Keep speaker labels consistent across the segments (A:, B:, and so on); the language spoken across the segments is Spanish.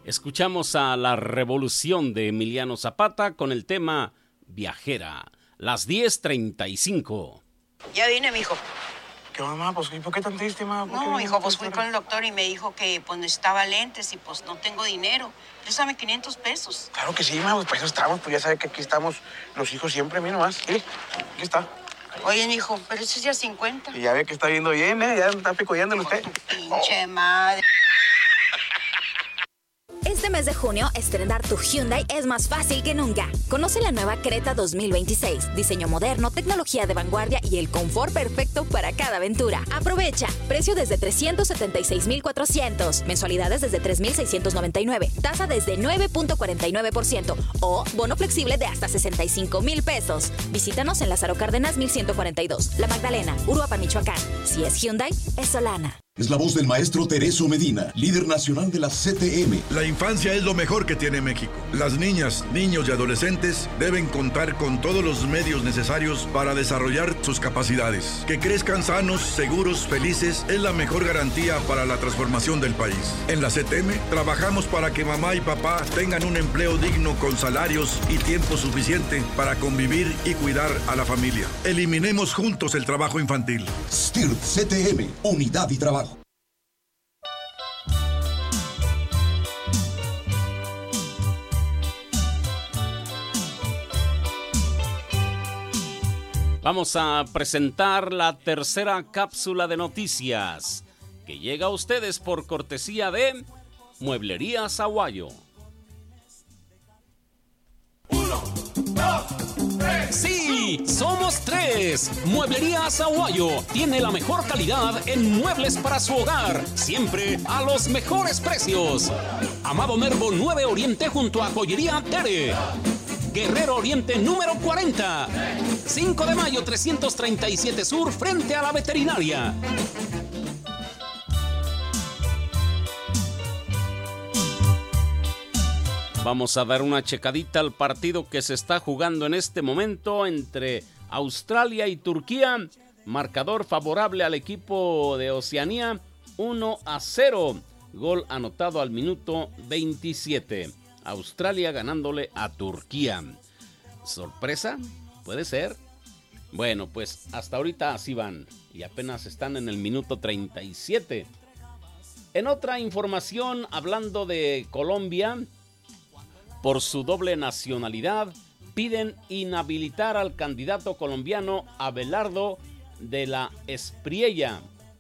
A: Escuchamos a La Revolución de Emiliano Zapata con el tema Viajera, las 10:35.
B: Ya vine, mijo.
C: ¿Qué onda, mamá? Pues, ¿por qué tan triste, mamá?
B: No, hijo, pues fui con el doctor y me dijo que pues necesitaba lentes y pues no tengo dinero. Préstame 500 pesos.
C: Claro que sí, mamá, pues eso estamos, pues ya sabe que aquí estamos los hijos siempre, mira nomás. Sí, aquí está.
B: Oye, hijo, pero eso es ya 50.
C: Y ya ve que está viendo bien, ya está picoyándole usted.
B: Pinche madre.
D: Este mes de junio, estrenar tu Hyundai es más fácil que nunca. Conoce la nueva Creta 2026. Diseño moderno, tecnología de vanguardia y el confort perfecto para cada aventura. Aprovecha. Precio desde 376,400. Mensualidades desde 3,699. Tasa desde 9.49%. O bono flexible de hasta 65,000 pesos. Visítanos en Lázaro Cárdenas 1142. La Magdalena, Uruapan, Michoacán. Si es Hyundai, es Solana.
E: Es la voz del maestro Tereso Medina, líder nacional de la CTM.
F: La infancia es lo mejor que tiene México. Las niñas, niños y adolescentes deben contar con todos los medios necesarios para desarrollar sus capacidades. Que crezcan sanos, seguros, felices es la mejor garantía para la transformación del país. En la CTM trabajamos para que mamá y papá tengan un empleo digno con salarios y tiempo suficiente para convivir y cuidar a la familia. Eliminemos juntos el trabajo infantil.
E: STIRT CTM, unidad y trabajo.
A: Vamos a presentar la tercera cápsula de noticias que llega a ustedes por cortesía de Mueblerías Aguayo.
G: 1, 2, 3. Sí, somos 3. Mueblerías Aguayo tiene la mejor calidad en muebles para su hogar, siempre a los mejores precios. Amado Nervo 9 Oriente junto a Joyería Tere. Guerrero Oriente número 40. 5 de mayo 337 Sur frente a la veterinaria.
A: Vamos a dar una checadita al partido que se está jugando en este momento entre Australia y Turquía. Marcador favorable al equipo de Oceanía, 1-0. Gol anotado al minuto 27. Australia ganándole a Turquía. ¿Sorpresa? ¿Puede ser? Bueno, pues hasta ahorita así van. Y apenas están en el minuto 37. En otra información, hablando de Colombia, por su doble nacionalidad, piden inhabilitar al candidato colombiano Abelardo de la Espriella.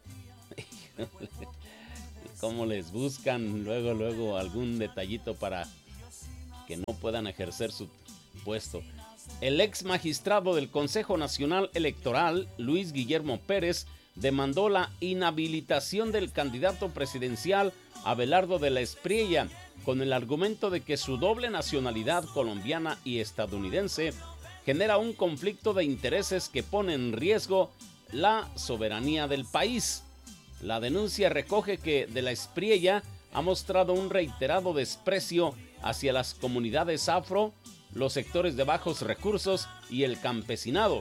A: ¿Cómo les buscan luego algún detallito para que no puedan ejercer su puesto? El ex magistrado del Consejo Nacional Electoral, Luis Guillermo Pérez, demandó la inhabilitación del candidato presidencial Abelardo de la Espriella con el argumento de que su doble nacionalidad colombiana y estadounidense genera un conflicto de intereses que pone en riesgo la soberanía del país. La denuncia recoge que de la Espriella ha mostrado un reiterado desprecio hacia las comunidades afro, los sectores de bajos recursos y el campesinado.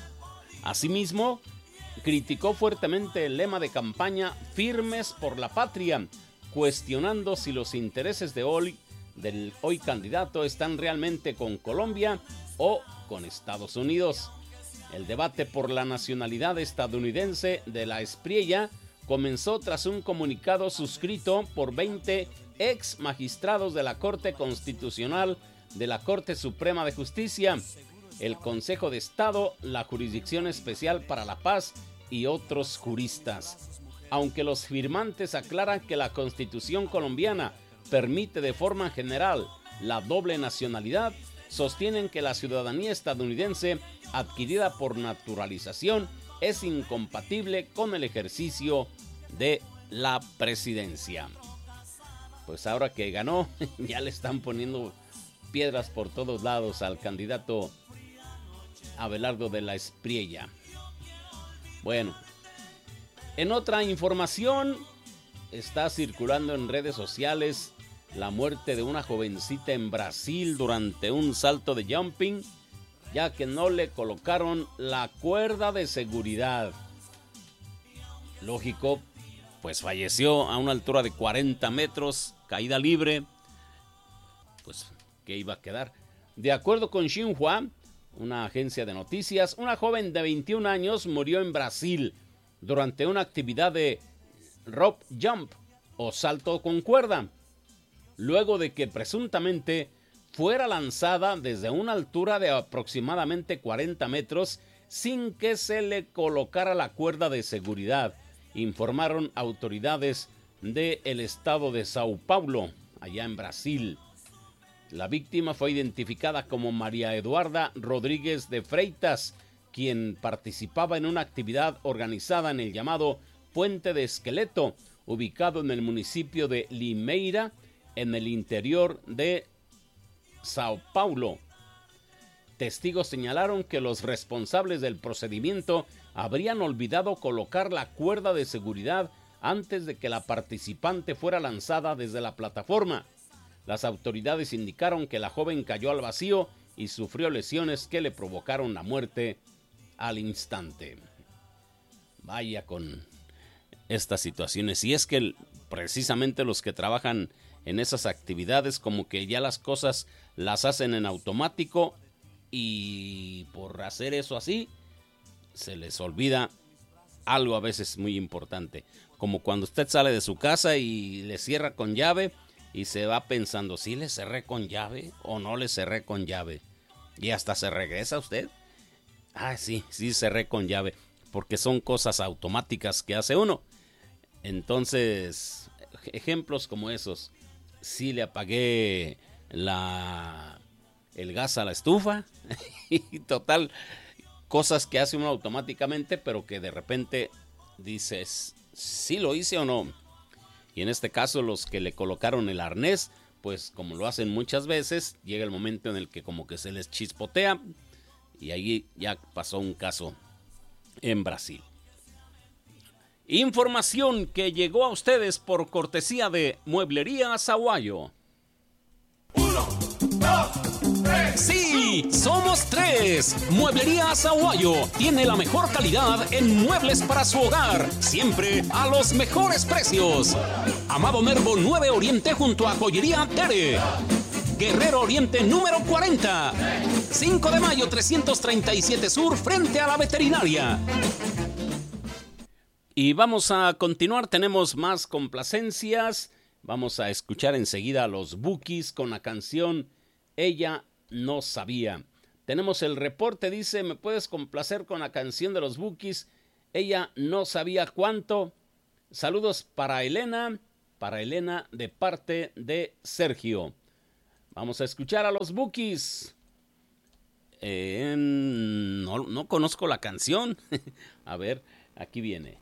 A: Asimismo, criticó fuertemente el lema de campaña Firmes por la Patria, cuestionando si los intereses del hoy candidato están realmente con Colombia o con Estados Unidos. El debate por la nacionalidad estadounidense de la Espriella comenzó tras un comunicado suscrito por 20 ex magistrados de la Corte Constitucional de la Corte Suprema de Justicia, el Consejo de Estado, la Jurisdicción Especial para la Paz y otros juristas. Aunque los firmantes aclaran que la Constitución colombiana permite de forma general la doble nacionalidad, sostienen que la ciudadanía estadounidense adquirida por naturalización es incompatible con el ejercicio de la presidencia. Pues ahora que ganó, ya le están poniendo piedras por todos lados al candidato Abelardo de la Espriella. Bueno, en otra información, está circulando en redes sociales la muerte de una jovencita en Brasil durante un salto de jumping, ya que no le colocaron la cuerda de seguridad. Lógico, pues falleció a una altura de 40 metros, caída libre. pues, ¿qué iba a quedar? De acuerdo con Xinhua, una agencia de noticias, una joven de 21 años murió en Brasil durante una actividad de rope jump o salto con cuerda, luego de que presuntamente fuera lanzada desde una altura de aproximadamente 40 metros sin que se le colocara la cuerda de seguridad, informaron autoridades del estado de Sao Paulo, allá en Brasil. La víctima fue identificada como María Eduarda Rodríguez de Freitas, quien participaba en una actividad organizada en el llamado Puente de Esqueleto, ubicado en el municipio de Limeira, en el interior de Sao Paulo. Testigos señalaron que los responsables del procedimiento habrían olvidado colocar la cuerda de seguridad antes de que la participante fuera lanzada desde la plataforma. Las autoridades indicaron que la joven cayó al vacío y sufrió lesiones que le provocaron la muerte al instante. Vaya con estas situaciones. Y es que precisamente los que trabajan en esas actividades, como que ya las cosas las hacen en automático, y por hacer eso así se les olvida algo a veces muy importante, como cuando usted sale de su casa y le cierra con llave y se va pensando, ¿sí le cerré con llave o no le cerré con llave? Y hasta se regresa usted. Sí cerré con llave, porque son cosas automáticas que hace uno. Entonces, ejemplos como esos: sí le apagué el gas a la estufa, y total, cosas que hace uno automáticamente, pero que de repente dices, ¿sí lo hice o no? Y en este caso, los que le colocaron el arnés, pues como lo hacen muchas veces, llega el momento en el que como que se les chispotea, y ahí ya pasó un caso en Brasil. Información que llegó a ustedes por cortesía de Mueblería Azahuayo.
G: 1, 2, 3. Sí, somos 3. Mueblería Azahuayo tiene la mejor calidad en muebles para su hogar, siempre a los mejores precios. Amado Nervo 9 Oriente junto a Joyería Tere. Guerrero Oriente número 40. 5 de mayo 337 Sur frente a la veterinaria.
A: Y vamos a continuar, tenemos más complacencias. Vamos a escuchar enseguida a los Bukis con la canción Ella no sabía. Tenemos el reporte, dice, ¿me puedes complacer con la canción de los Bukis? Ella no sabía cuánto. Saludos para Elena de parte de Sergio. Vamos a escuchar a los Bukis. No conozco la canción. A ver, aquí viene.